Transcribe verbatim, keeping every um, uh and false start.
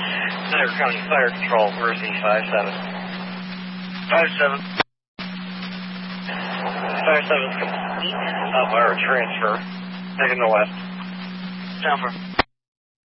Center County Fire Control, where's the five seven? five seven. five seven's complete. Uh, wire transfer. Taking the west. Down for.